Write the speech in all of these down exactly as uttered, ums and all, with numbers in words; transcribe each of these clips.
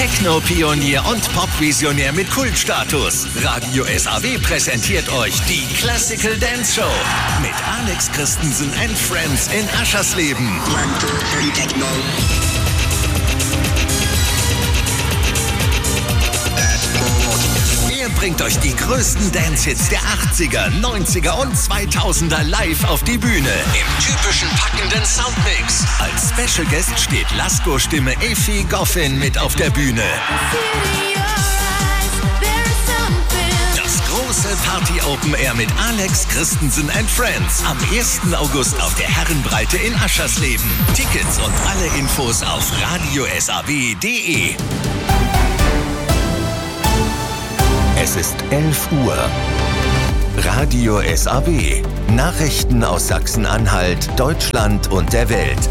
Techno-Pionier und Pop-Visionär mit Kultstatus. Radio S A W präsentiert euch die Classical Dance Show mit Alex Christensen and Friends in Aschersleben. Er bringt euch die größten Dance-Hits der achtziger, neunziger und zweitausender live auf die Bühne. Im typischen packenden Soundmix. Als Special Guest steht Lasko-Stimme Effi Goffin mit auf der Bühne. Das große Party-Open Air mit Alex Christensen and Friends. Am ersten August auf der Herrenbreite in Aschersleben. Tickets und alle Infos auf radio s a w punkt d e. Es ist elf Uhr. Radio S A W. Nachrichten aus Sachsen-Anhalt, Deutschland und der Welt.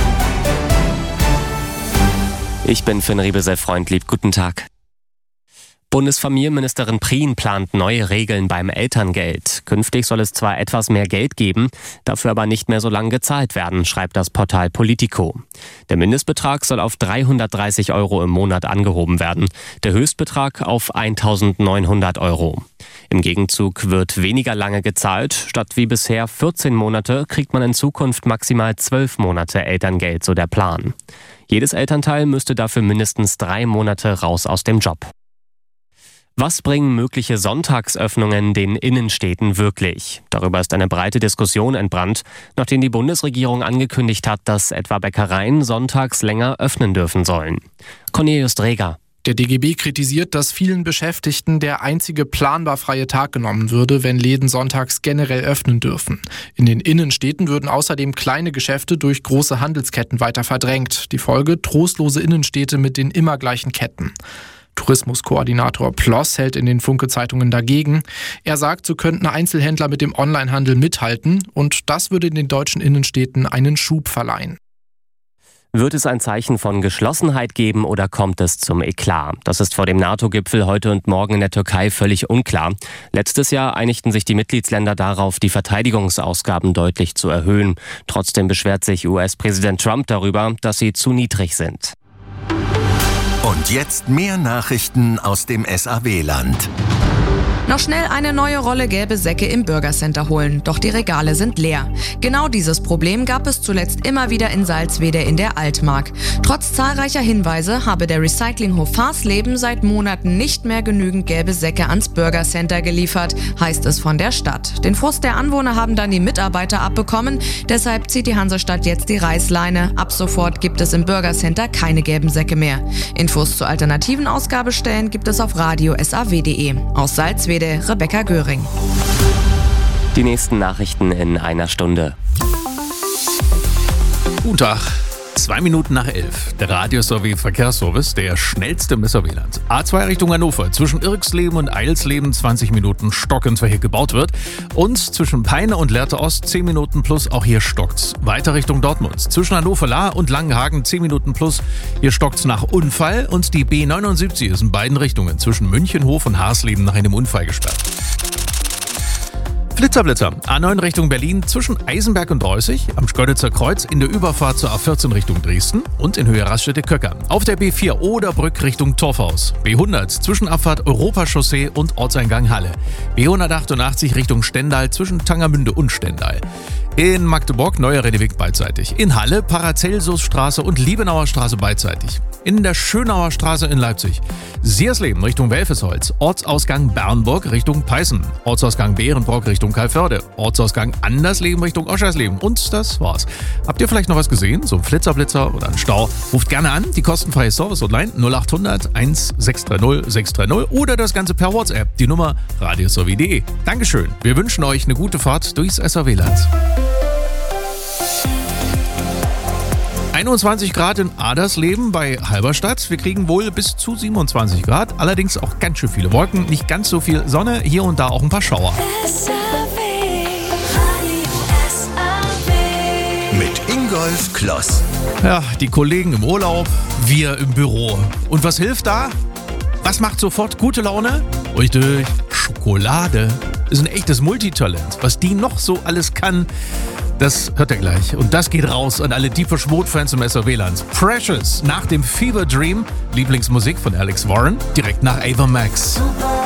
Ich bin Finn Riebesell-Freundlieb. Guten Tag. Bundesfamilienministerin Prien plant neue Regeln beim Elterngeld. Künftig soll es zwar etwas mehr Geld geben, dafür aber nicht mehr so lange gezahlt werden, schreibt das Portal Politico. Der Mindestbetrag soll auf dreihundertdreißig Euro im Monat angehoben werden, der Höchstbetrag auf eintausendneunhundert Euro. Im Gegenzug wird weniger lange gezahlt. Statt wie bisher vierzehn Monate kriegt man in Zukunft maximal zwölf Monate Elterngeld, so der Plan. Jedes Elternteil müsste dafür mindestens drei Monate raus aus dem Job. Was bringen mögliche Sonntagsöffnungen den Innenstädten wirklich? Darüber ist eine breite Diskussion entbrannt, nachdem die Bundesregierung angekündigt hat, dass etwa Bäckereien sonntags länger öffnen dürfen sollen. Cornelius Dreger. Der D G B kritisiert, dass vielen Beschäftigten der einzige planbar freie Tag genommen würde, wenn Läden sonntags generell öffnen dürfen. In den Innenstädten würden außerdem kleine Geschäfte durch große Handelsketten weiter verdrängt. Die Folge: trostlose Innenstädte mit den immer gleichen Ketten. Tourismuskoordinator Ploss hält in den Funke-Zeitungen dagegen. Er sagt, so könnten Einzelhändler mit dem Onlinehandel mithalten und das würde den deutschen Innenstädten einen Schub verleihen. Wird es ein Zeichen von Geschlossenheit geben oder kommt es zum Eklat? Das ist vor dem NATO-Gipfel heute und morgen in der Türkei völlig unklar. Letztes Jahr einigten sich die Mitgliedsländer darauf, die Verteidigungsausgaben deutlich zu erhöhen. Trotzdem beschwert sich U S-Präsident Trump darüber, dass sie zu niedrig sind. Und jetzt mehr Nachrichten aus dem S A W-Land. Noch schnell eine neue Rolle gelbe Säcke im Bürgercenter holen, doch die Regale sind leer. Genau dieses Problem gab es zuletzt immer wieder in Salzwedel in der Altmark. Trotz zahlreicher Hinweise habe der Recyclinghof Farsleben seit Monaten nicht mehr genügend gelbe Säcke ans Bürgercenter geliefert, heißt es von der Stadt. Den Frust der Anwohner haben dann die Mitarbeiter abbekommen, deshalb zieht die Hansestadt jetzt die Reißleine. Ab sofort gibt es im Bürgercenter keine gelben Säcke mehr. Infos zu alternativen Ausgabestellen gibt es auf radio s a w punkt d e. Aus Salzwedel Rebecca Göring. Die nächsten Nachrichten in einer Stunde. Guten Tag. Zwei Minuten nach elf. Der Radio S A W Verkehrsservice, der schnellste im S A W-Land. A zwei Richtung Hannover. Zwischen Irksleben und Eilsleben zwanzig Minuten stockend, weil hier gebaut wird. Und zwischen Peine und Lehrte Ost zehn Minuten plus, auch hier stockt's. Weiter Richtung Dortmund. Zwischen Hannover-Lahr und Langenhagen zehn Minuten plus. Hier stockt's nach Unfall. Und die B neunundsiebzig ist in beiden Richtungen zwischen Münchenhof und Harsleben nach einem Unfall gesperrt. Blitzerblitzer. A neun Richtung Berlin zwischen Eisenberg und Dreußig, am Schkeuditzer Kreuz in der Überfahrt zur A vierzehn Richtung Dresden und in Höhe Raststätte-Köcker. Auf der B vier Oderbrück Richtung Torfhaus. B hundert zwischen Abfahrt Europachaussee und Ortseingang Halle. B hundertachtundachtzig Richtung Stendal zwischen Tangermünde und Stendal. In Magdeburg Neuer Redeweg beidseitig. In Halle Paracelsusstraße und Liebenauer Straße beidseitig. In der Schönauer Straße in Leipzig. Siersleben Richtung Welfesholz. Ortsausgang Bernburg Richtung Peißen. Ortsausgang Bärenbrock Richtung Kalförde. Ortsausgang Andersleben Richtung Oschersleben. Und das war's. Habt ihr vielleicht noch was gesehen? So ein Flitzerblitzer oder ein Stau? Ruft gerne an. Die kostenfreie Service-Hotline null achthundert eins sechs drei null sechs drei null oder das Ganze per WhatsApp. Die Nummer radio s a w punkt d e. Dankeschön. Wir wünschen euch eine gute Fahrt durchs S A W-Land. einundzwanzig Grad in Adersleben bei Halberstadt. Wir kriegen wohl bis zu siebenundzwanzig Grad. Allerdings auch ganz schön viele Wolken. Nicht ganz so viel Sonne. Hier und da auch ein paar Schauer. Mit Ingolf Kloss. Ja, die Kollegen im Urlaub, wir im Büro. Und was hilft da? Was macht sofort gute Laune? Richtig, Schokolade. Ist ein echtes Multitalent. Was die noch so alles kann. Das hört ihr gleich. Und das geht raus an alle Deepish Mode-Fans im S O W-Land. Precious nach dem Fever Dream, Lieblingsmusik von Alex Warren, direkt nach Ava Max.